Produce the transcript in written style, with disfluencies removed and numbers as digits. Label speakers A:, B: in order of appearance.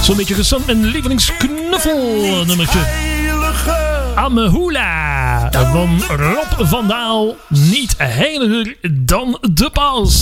A: Zo'n beetje gezond mijn lievelingsknuffel nummertje. Amehula van Rob van Daal. Niet heiliger dan de paus.